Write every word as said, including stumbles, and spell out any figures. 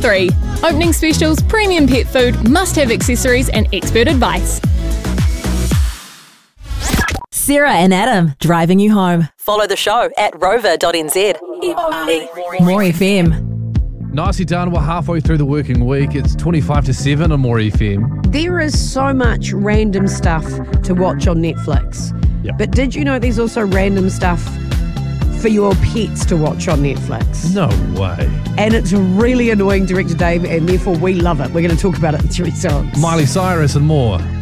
three. Opening specials, premium pet food, must-have accessories and expert advice. Sarah and Adam, driving you home. Follow the show at rover dot n z. More F M. Nicely done. We're halfway through the working week. It's twenty-five to seven on More F M. There is so much random stuff to watch on Netflix. Yep. But did you know there's also random stuff for your pets to watch on Netflix? No way. And it's really annoying, Director Dave, and therefore we love it. We're going to talk about it in three songs. Miley Cyrus and more.